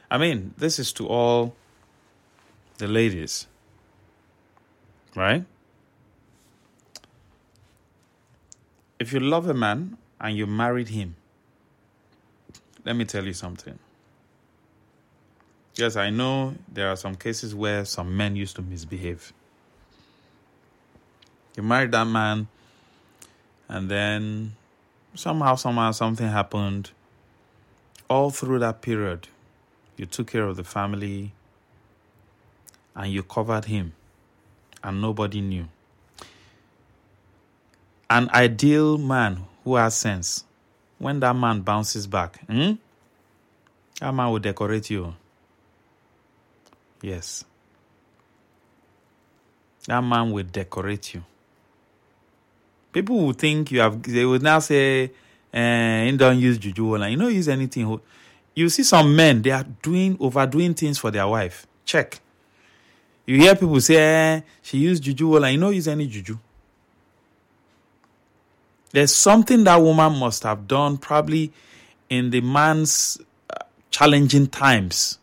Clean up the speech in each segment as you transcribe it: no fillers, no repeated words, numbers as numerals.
I mean, this is to all the ladies, right? If you love a man and you married him, let me tell you something. Yes, I know there are some cases where some men used to misbehave. You married that man, and then somehow, something happened. All through that period, you took care of the family, and you covered him, and nobody knew. An ideal man who has sense, when that man bounces back, that man will decorate you. Yes. That man will decorate you. People will think they will now say, don't use juju. You don't use anything. You see some men, they are overdoing things for their wife. Check. You hear people say, she used juju. You don't use any juju. There's something that woman must have done probably in the man's challenging times.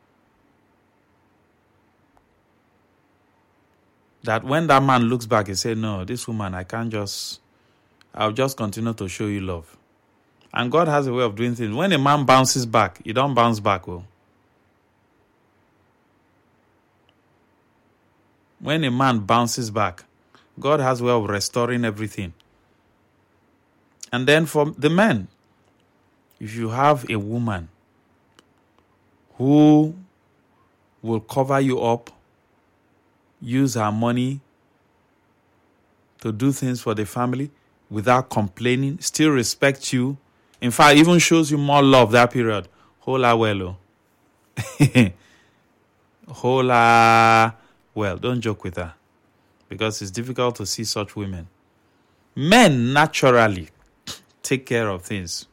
That when that man looks back, he said, no, this woman, I'll just continue to show you love. And God has a way of doing things. When a man bounces back, you don't bounce back. Oh. When a man bounces back, God has a way of restoring everything. And then for the men, if you have a woman who will cover you up, use her money to do things for the family without complaining, still respect you, in fact, even shows you more love that period, hold her well. Hold her well. Don't joke with her, because it's difficult to see such women. Men naturally take care of things.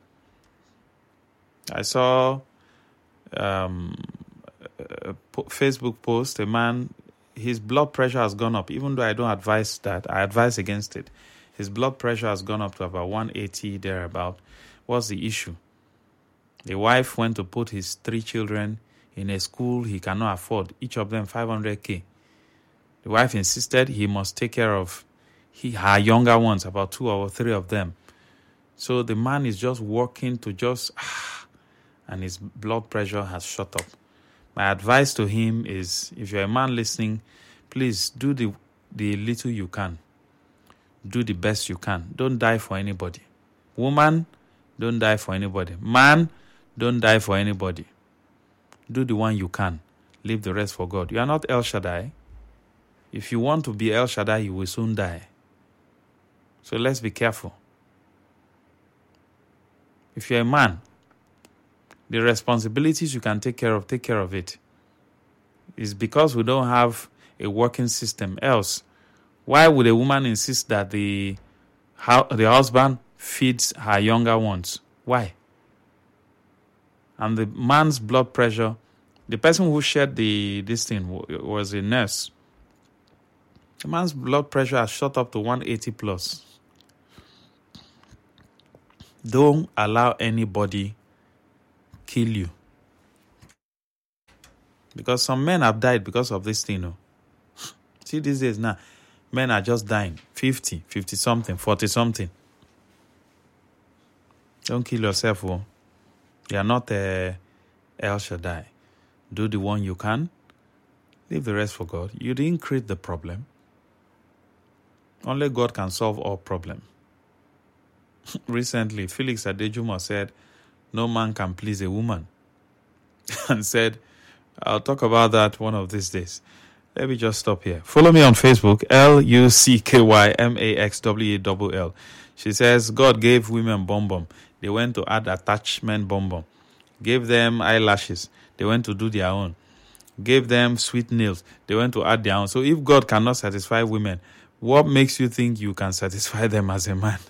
I saw a Facebook post, a man, his blood pressure has gone up. Even though I don't advise that, I advise against it. His blood pressure has gone up to about 180 thereabout. What's the issue? The wife went to put his 3 children in a school he cannot afford, each of them 500K. The wife insisted he must take care of her younger ones, about 2 or 3 of them. So the man is just working to and his blood pressure has shot up. My advice to him is, if you're a man listening, please do the little you can. Do the best you can. Don't die for anybody. Woman, don't die for anybody. Man, don't die for anybody. Do the one you can. Leave the rest for God. You are not El Shaddai. If you want to be El Shaddai, you will soon die. So let's be careful. If you're a man, the responsibilities you can take care of it. It's because we don't have a working system. Else, why would a woman insist that the husband feeds her younger ones? Why? And the man's blood pressure, the person who shared this thing was a nurse. The man's blood pressure has shot up to 180 plus. Don't allow anybody kill you. Because some men have died because of this thing. See, these days now, men are just dying. 50 something, 40 something. Don't kill yourself. You are not El Shaddai. Do the one you can. Leave the rest for God. You didn't create the problem. Only God can solve all problems. Recently, Felix Adejuma said, no man can please a woman. And said, I'll talk about that one of these days. Let me just stop here. Follow me on Facebook, LUCKYMAXWALL. She says, God gave women bum. They went to add attachment bum. Gave them eyelashes. They went to do their own. Gave them sweet nails. They went to add their own. So if God cannot satisfy women, what makes you think you can satisfy them as a man?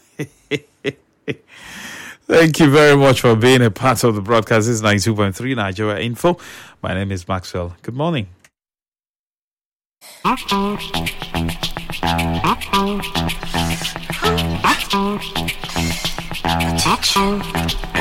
Thank you very much for being a part of the broadcast. This is 92.3 Nigeria Info. My name is Maxwell. Good morning. Attention.